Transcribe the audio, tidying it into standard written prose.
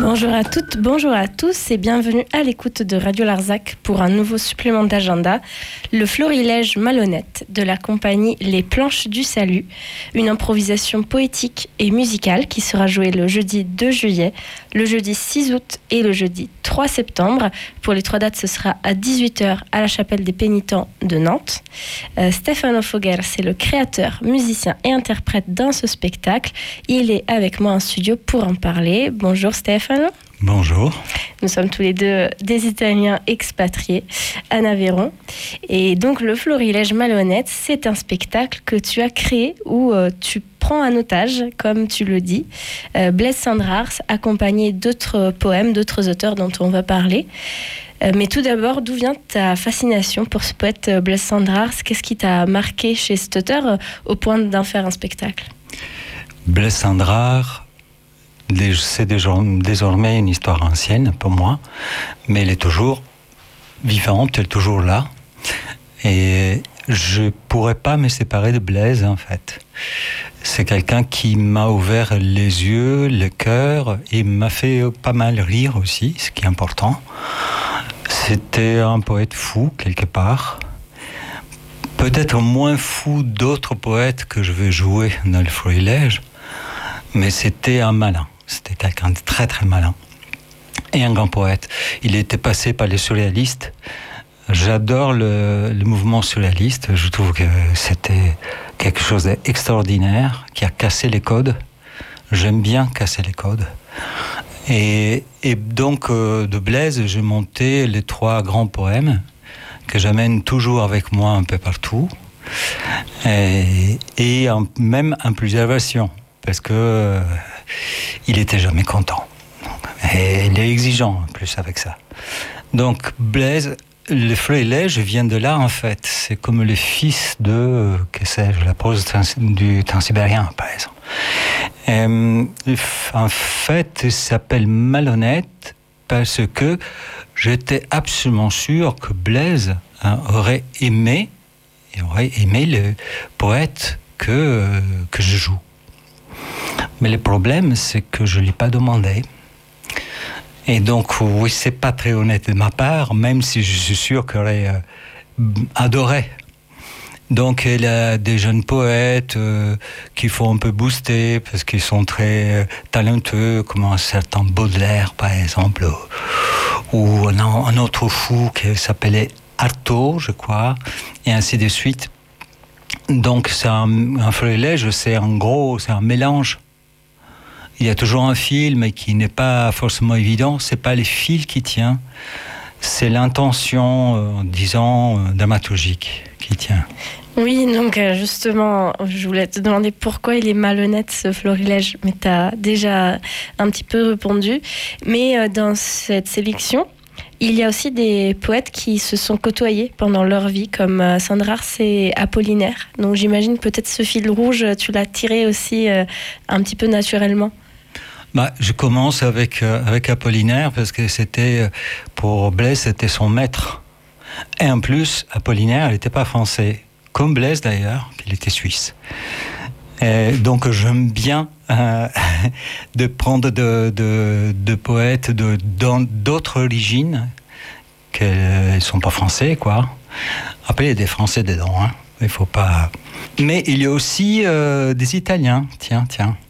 Bonjour à toutes, bonjour à tous et bienvenue à l'écoute de Radio Larzac pour un nouveau supplément d'agenda, le Florilège Malhonnête de la compagnie Les Planches du Salut, une improvisation poétique et musicale qui sera jouée le jeudi 2 juillet, le jeudi 6 août et le jeudi 3 septembre. Pour les 3 dates, ce sera à 18h à la Chapelle des Pénitents de Nantes. Stefano Foguer, c'est le créateur, musicien et interprète dans ce spectacle. Il est avec moi en studio pour en parler. Bonjour Stefano. Bonjour. Nous sommes tous les deux des Italiens expatriés à Aveyron. Et donc le Florilège Malhonnête, c'est un spectacle que tu as créé où tu prends en otage, comme tu le dis, Blaise Cendrars, accompagné d'autres poèmes, d'autres auteurs dont on va parler. Mais tout d'abord, d'où vient ta fascination pour ce poète Blaise Cendrars ? Qu'est-ce qui t'a marqué chez cet auteur au point d'en faire un spectacle ? Blaise Cendrars, c'est désormais une histoire ancienne pour moi, mais elle est toujours vivante, elle est toujours là. Et je ne pourrais pas me séparer de Blaise, en fait. C'est quelqu'un qui m'a ouvert les yeux, le cœur, et m'a fait pas mal rire aussi, ce qui est important. C'était un poète fou, quelque part. Peut-être moins fou d'autres poètes que je vais jouer dans le Florilège, mais c'était un malin. C'était quelqu'un de très très malin. Et un grand poète. Il était passé par les surréalistes. J'adore le mouvement surréaliste. Je trouve que c'était quelque chose d'extraordinaire qui a cassé les codes. J'aime bien casser les codes. Et donc, de Blaise, j'ai monté les 3 grands poèmes que j'amène toujours avec moi un peu partout. Et même en plusieurs versions. Parce que il était jamais content. Et il est exigeant en plus avec ça. Donc Blaise, le Florilège vient de là en fait. C'est comme le fils de, que sais-je, la prose du transsibérien par exemple. En fait, il s'appelle Malhonnête parce que j'étais absolument sûr que Blaise aurait aimé le poète que je joue. Mais le problème, c'est que je ne l'ai pas demandé. Et donc, oui, c'est pas très honnête de ma part, même si je suis sûr qu'elle aurait adoré. Donc, il y a des jeunes poètes qu'il faut un peu booster parce qu'ils sont très talentueux, comme un certain Baudelaire, par exemple, ou un autre fou qui s'appelait Artaud, je crois, et ainsi de suite. Donc, c'est un florilège, c'est un mélange. Il y a toujours un film qui n'est pas forcément évident. C'est pas les fils qui tient, c'est l'intention, disons, dramaturgique qui tient. Oui, donc justement, je voulais te demander pourquoi il est malhonnête ce florilège, mais tu as déjà un petit peu répondu. Mais dans cette sélection, il y a aussi des poètes qui se sont côtoyés pendant leur vie, comme Cendrars et Apollinaire. Donc j'imagine peut-être ce fil rouge, tu l'as tiré aussi un petit peu naturellement. Je commence avec Apollinaire parce que pour Blaise, c'était son maître. Et en plus, Apollinaire, il n'était pas français, comme Blaise d'ailleurs, qu'il était suisse. Et donc j'aime bien de prendre de poètes d'autres origines, qu'elles ne sont pas français, quoi. Après, il y a des Français dedans, hein. Il faut pas. Mais il y a aussi des Italiens, tiens.